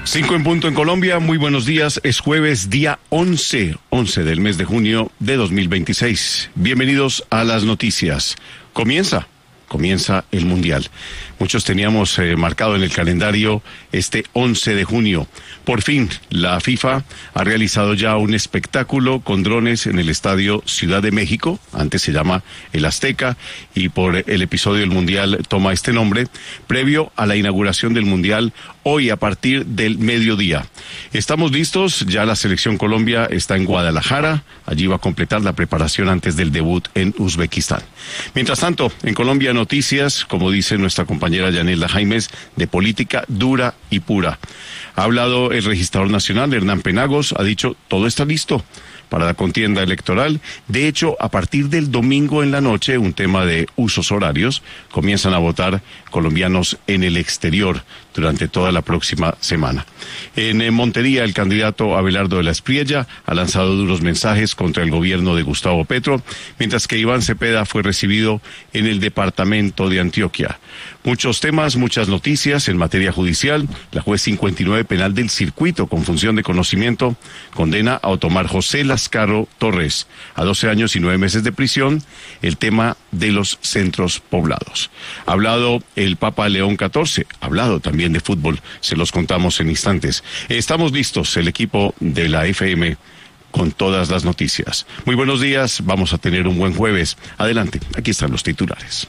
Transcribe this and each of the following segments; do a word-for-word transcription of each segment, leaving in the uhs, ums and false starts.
Cinco en punto en Colombia, muy buenos días, es jueves, día once, once del mes de junio de dos mil veintiséis. Bienvenidos a las noticias. Comienza, comienza el Mundial. Muchos teníamos eh, marcado en el calendario este once de junio. Por fin, la FIFA ha realizado ya un espectáculo con drones en el Estadio Ciudad de México, antes se llama el Azteca, y por el episodio del Mundial toma este nombre, previo a la inauguración del Mundial hoy a partir del mediodía. Estamos listos, ya la Selección Colombia está en Guadalajara, allí va a completar la preparación antes del debut en Uzbekistán. Mientras tanto, en Colombia noticias, como dice nuestra compañera Yanela Jaimes, de política dura y pura. Ha hablado el registrador nacional, Hernán Penagos, ha dicho todo está listo para la contienda electoral. De hecho, a partir del domingo en la noche, un tema de usos horarios, comienzan a votar colombianos en el exterior durante toda la próxima semana. En Montería, el candidato Abelardo de la Espriella ha lanzado duros mensajes contra el gobierno de Gustavo Petro, mientras que Iván Cepeda fue recibido en el departamento de Antioquia. Muchos temas, muchas noticias en materia judicial. La juez cincuenta y nueve penal del circuito con función de conocimiento condena a Otomar José Lascaro Torres a doce años y nueve meses de prisión, el tema de los centros poblados. Ha hablado el Papa León catorce, ha hablado también de fútbol, se los contamos en instantes. Estamos listos, el equipo de la F M, con todas las noticias. Muy buenos días, vamos a tener un buen jueves. Adelante, aquí están los titulares.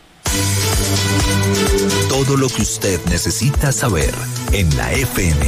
Todo lo que usted necesita saber en la F M.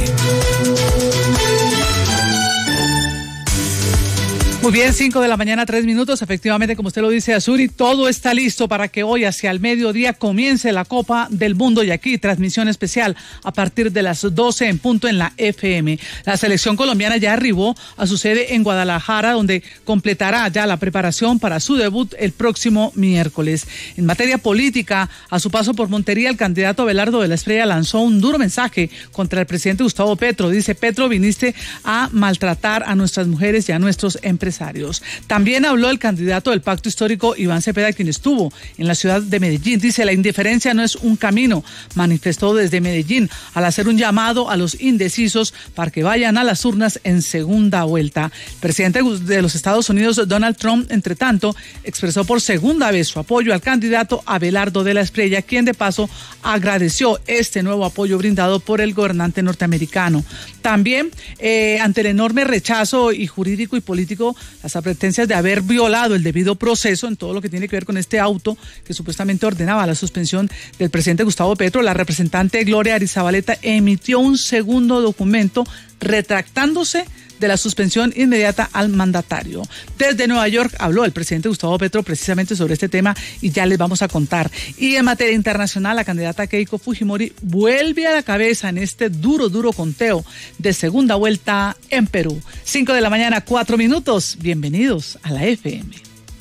Muy bien, cinco de la mañana, tres minutos. Efectivamente, como usted lo dice, Azuri, todo está listo para que hoy hacia el mediodía comience la Copa del Mundo. Y aquí, transmisión especial a partir de las doce en punto en la F M. La selección colombiana ya arribó a su sede en Guadalajara, donde completará ya la preparación para su debut el próximo miércoles. En materia política, a su paso por Montería, el candidato Abelardo de la Espriella lanzó un duro mensaje contra el presidente Gustavo Petro. Dice: Petro, viniste a maltratar a nuestras mujeres y a nuestros empresarios. También habló el candidato del Pacto Histórico, Iván Cepeda, quien estuvo en la ciudad de Medellín. Dice: la indiferencia no es un camino, manifestó desde Medellín al hacer un llamado a los indecisos para que vayan a las urnas en segunda vuelta. El presidente de los Estados Unidos, Donald Trump, entre tanto, expresó por segunda vez su apoyo al candidato Abelardo de la Espriella, quien de paso agradeció este nuevo apoyo brindado por el gobernante norteamericano. También, eh, ante el enorme rechazo y jurídico y político, las advertencias de haber violado el debido proceso en todo lo que tiene que ver con este auto que supuestamente ordenaba la suspensión del presidente Gustavo Petro, la representante Gloria Arizabaleta emitió un segundo documento retractándose de la suspensión inmediata al mandatario. Desde Nueva York habló el presidente Gustavo Petro precisamente sobre este tema y ya les vamos a contar. Y en materia internacional, la candidata Keiko Fujimori vuelve a la cabeza en este duro, duro conteo de segunda vuelta en Perú. Cinco de la mañana, cuatro minutos. Bienvenidos a la F M.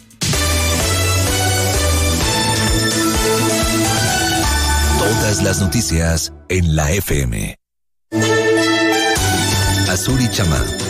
Todas las noticias en la F M. Azuri Chamá.